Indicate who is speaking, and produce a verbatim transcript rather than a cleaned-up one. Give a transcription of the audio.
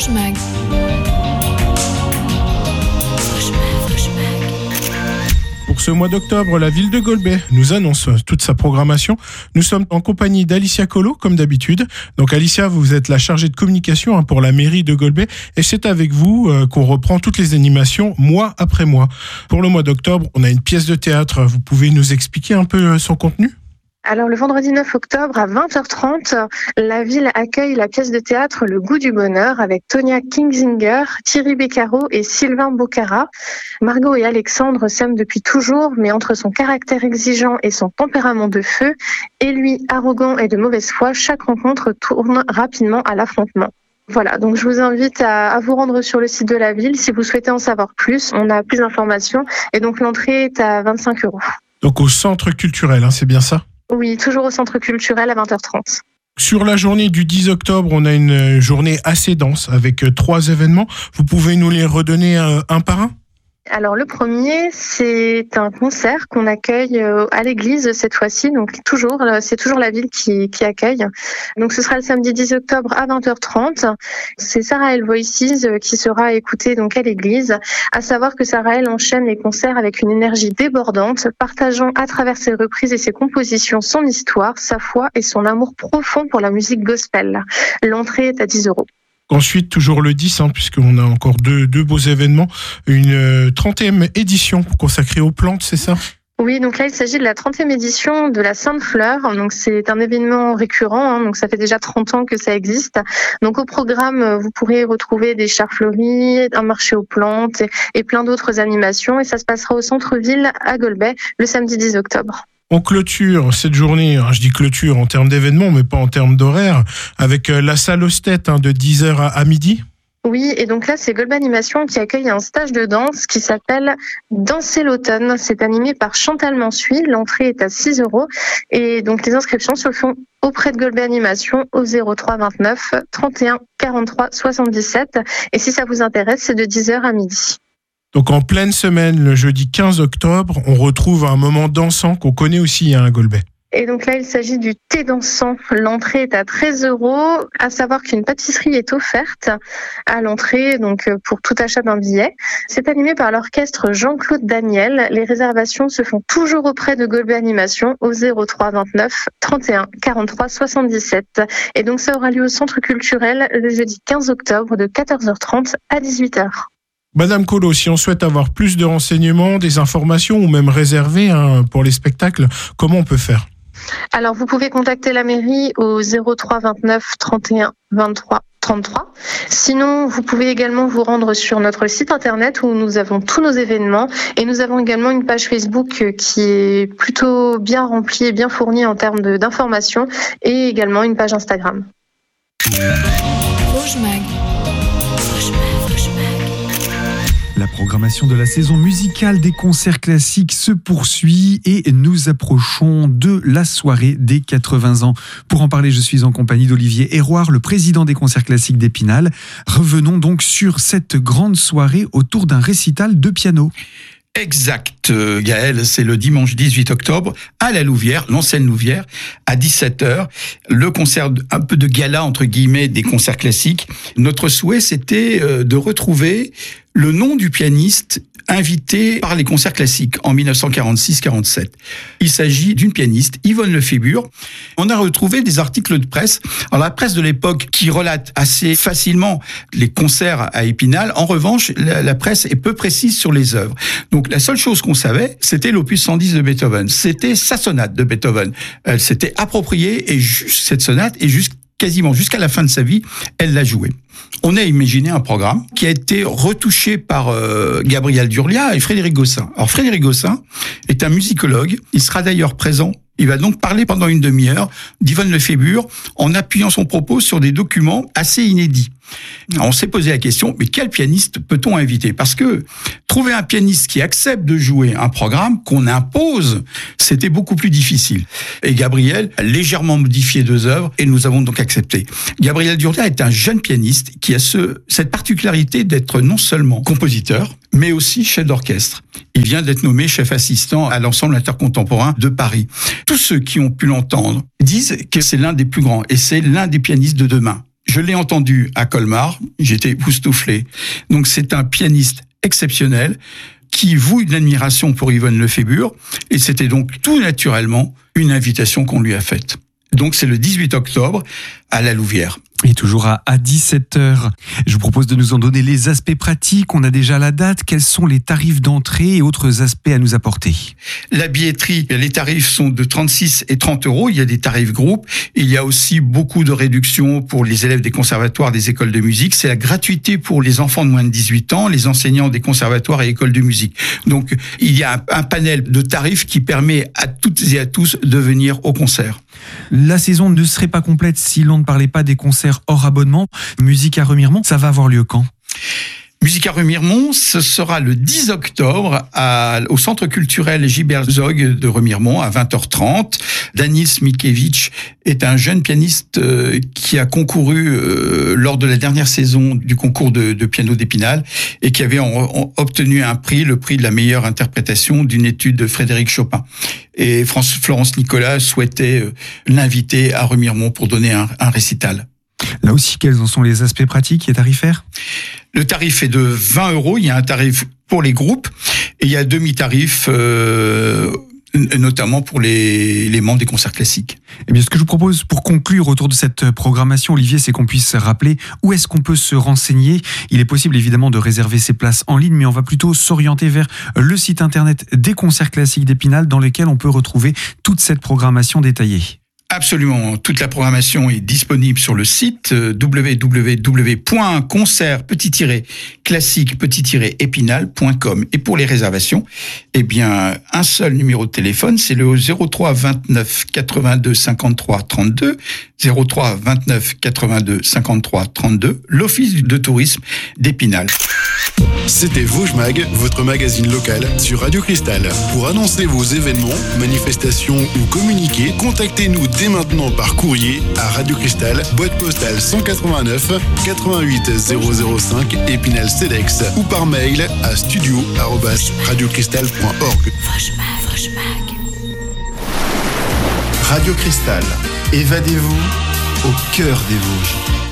Speaker 1: Rouge Mag.
Speaker 2: Pour ce mois d'octobre, la ville de Golbey nous annonce toute sa programmation. Nous sommes en compagnie d'Alicia Colo, comme d'habitude. Donc Alicia, vous êtes la chargée de communication hein, pour la mairie de Golbey. Et c'est avec vous euh, qu'on reprend toutes les animations mois après mois. Pour le mois d'octobre, on a une pièce de théâtre. Vous pouvez nous expliquer un peu son contenu ?
Speaker 3: Alors le vendredi neuf octobre à vingt heures trente, la ville accueille la pièce de théâtre Le Goût du Bonheur avec Tonia Kingsinger, Thierry Beccaro et Sylvain Bocara. Margot et Alexandre s'aiment depuis toujours, mais entre son caractère exigeant et son tempérament de feu, et lui arrogant et de mauvaise foi, chaque rencontre tourne rapidement à l'affrontement. Voilà, donc je vous invite à, à vous rendre sur le site de la ville si vous souhaitez en savoir plus. On a plus d'informations et donc l'entrée est à vingt-cinq euros.
Speaker 2: Donc au centre culturel, hein, c'est bien ça ?
Speaker 3: Oui, toujours au centre culturel à vingt heures trente.
Speaker 2: Sur la journée du dix octobre, on a une journée assez dense avec trois événements. Vous pouvez nous les redonner un, un par un ?
Speaker 3: Alors le premier, c'est un concert qu'on accueille à l'église cette fois-ci, donc toujours, c'est toujours la ville qui, qui accueille. Donc ce sera le samedi dix octobre à vingt heures trente. C'est Sarael Voices qui sera écoutée donc à l'église. À savoir que Sarael enchaîne les concerts avec une énergie débordante, partageant à travers ses reprises et ses compositions son histoire, sa foi et son amour profond pour la musique gospel. L'entrée est à dix euros.
Speaker 2: Ensuite, toujours le dix, hein, puisqu'on a encore deux, deux beaux événements, une euh, trentième édition consacrée aux plantes, c'est ça ?
Speaker 3: Oui, donc là, il s'agit de la trentième édition de la Sainte Fleur. Donc, c'est un événement récurrent. Hein, donc, ça fait déjà trente ans que ça existe. Donc, au programme, vous pourrez retrouver des chars fleuris, un marché aux plantes et, et plein d'autres animations. Et ça se passera au centre-ville à Golbey le samedi dix octobre.
Speaker 2: On clôture cette journée, je dis clôture en termes d'événements, mais pas en termes d'horaire, avec la salle Ostet hein, de dix heures à midi.
Speaker 3: Oui, et donc là, c'est Golbey Animation qui accueille un stage de danse qui s'appelle Danser l'automne. C'est animé par Chantal Mansuy. L'entrée est à six euros. Et donc, les inscriptions se font auprès de Golbey Animation au zéro trois vingt-neuf trente et un quarante-trois soixante-dix-sept. Et si ça vous intéresse, c'est de dix heures à midi.
Speaker 2: Donc en pleine semaine, le jeudi quinze octobre, on retrouve un moment dansant qu'on connaît aussi hein, à Golbey.
Speaker 3: Et donc là, il s'agit du thé dansant. L'entrée est à treize euros. À savoir qu'une pâtisserie est offerte à l'entrée, donc pour tout achat d'un billet. C'est animé par l'orchestre Jean-Claude Daniel. Les réservations se font toujours auprès de Golbey Animation au zéro trois vingt-neuf trente et un quarante-trois soixante-dix-sept. Et donc ça aura lieu au centre culturel le jeudi quinze octobre de quatorze heures trente à dix-huit heures.
Speaker 2: Madame Colo, si on souhaite avoir plus de renseignements, des informations ou même réserver hein, pour les spectacles, comment on peut faire ?
Speaker 3: Alors, vous pouvez contacter la mairie au zéro trois vingt-neuf trente et un vingt-trois trente-trois. Sinon, vous pouvez également vous rendre sur notre site internet où nous avons tous nos événements et nous avons également une page Facebook qui est plutôt bien remplie et bien fournie en termes de, d'informations et également une page Instagram.
Speaker 1: Rouge Mag.
Speaker 4: La programmation de la saison musicale des concerts classiques se poursuit et nous approchons de la soirée des quatre-vingts ans. Pour en parler, je suis en compagnie d'Olivier Héroard, le président des concerts classiques d'Épinal. Revenons donc sur cette grande soirée autour d'un récital de piano.
Speaker 5: Exact, Gaël, c'est le dimanche dix-huit octobre à la Louvière, l'ancienne Louvière, à dix-sept heures. Le concert, un peu de gala, entre guillemets, des concerts classiques. Notre souhait, c'était de retrouver le nom du pianiste invité par les concerts classiques en dix-neuf cent quarante-six quarante-sept. Il s'agit d'une pianiste, Yvonne Lefébure. On a retrouvé des articles de presse. Alors la presse de l'époque qui relate assez facilement les concerts à Épinal. En revanche, la, la presse est peu précise sur les œuvres. Donc la seule chose qu'on savait, c'était l'opus cent dix de Beethoven. C'était sa sonate de Beethoven. Elle s'était appropriée et juste cette sonate et juste quasiment jusqu'à la fin de sa vie, elle l'a jouée. On a imaginé un programme qui a été retouché par euh, Gabriel Durlia et Frédéric Gossin. Alors Frédéric Gossin est un musicologue. Il sera d'ailleurs présent. Il va donc parler pendant une demi-heure d'Yvonne Lefébure en appuyant son propos sur des documents assez inédits. Alors on s'est posé la question, mais quel pianiste peut-on inviter ? Parce que trouver un pianiste qui accepte de jouer un programme qu'on impose, c'était beaucoup plus difficile. Et Gabriel a légèrement modifié deux œuvres et nous avons donc accepté. Gabriel Durlia est un jeune pianiste qui a ce, cette particularité d'être non seulement compositeur, mais aussi chef d'orchestre. Il vient d'être nommé chef assistant à l'ensemble intercontemporain de Paris. Tous ceux qui ont pu l'entendre disent que c'est l'un des plus grands et c'est l'un des pianistes de demain. Je l'ai entendu à Colmar, j'étais époustouflé. Donc c'est un pianiste exceptionnel qui voue une admiration pour Yvonne Lefébure, et c'était donc tout naturellement une invitation qu'on lui a faite. Donc c'est le dix-huit octobre à la Louvière.
Speaker 4: Et toujours à, à dix-sept heures. Je vous propose de nous en donner les aspects pratiques. On a déjà la date. Quels sont les tarifs d'entrée et autres aspects à nous apporter?
Speaker 5: La billetterie, les tarifs sont de trente-six et trente euros. Il y a des tarifs groupes. Il y a aussi beaucoup de réductions pour les élèves des conservatoires, des écoles de musique. C'est la gratuité pour les enfants de moins de dix-huit ans, les enseignants des conservatoires et écoles de musique. Donc, il y a un, un panel de tarifs qui permet à toutes et à tous de venir au concert.
Speaker 4: La saison ne serait pas complète si l'on ne parlait pas des concerts hors abonnement. Musique à Remiremont, ça va avoir lieu quand ?
Speaker 5: Musique à Remiremont, ce sera le dix octobre à, au Centre culturel Gilbert Zog de Remiremont à vingt heures trente. Danis Mikiewicz est un jeune pianiste euh, qui a concouru euh, lors de la dernière saison du concours de, de piano d'Épinal et qui avait en, en, obtenu un prix, le prix de la meilleure interprétation d'une étude de Frédéric Chopin. Et France, Florence Nicolas souhaitait euh, l'inviter à Remiremont pour donner un, un récital.
Speaker 4: Là aussi, quels en sont les aspects pratiques et tarifaires ?
Speaker 5: Le tarif est de vingt euros. Il y a un tarif pour les groupes et il y a demi-tarif, euh, notamment pour les, les membres des concerts classiques.
Speaker 4: Eh bien, ce que je vous propose pour conclure autour de cette programmation, Olivier, c'est qu'on puisse rappeler où est-ce qu'on peut se renseigner. Il est possible évidemment de réserver ses places en ligne, mais on va plutôt s'orienter vers le site internet des concerts classiques d'Épinal dans lequel on peut retrouver toute cette programmation détaillée.
Speaker 5: Absolument. Toute la programmation est disponible sur le site w w w point concert classique épinal point com. Et pour les réservations, eh bien, un seul numéro de téléphone, c'est le zéro trois vingt-neuf quatre-vingt-deux cinquante-trois trente-deux, zéro trois vingt-neuf quatre-vingt-deux cinquante-trois trente-deux, l'Office de tourisme d'Épinal.
Speaker 1: C'était Vosges Mag, votre magazine local sur Radio Cristal. Pour annoncer vos événements, manifestations ou communiquer, contactez-nous dès maintenant par courrier à Radio Cristal, boîte postale cent quatre-vingt-neuf quatre-vingt-huit zéro zéro cinq Épinal Cedex ou par mail à studio arobase radiocristal point org. Radio Cristal, évadez-vous au cœur des Vosges.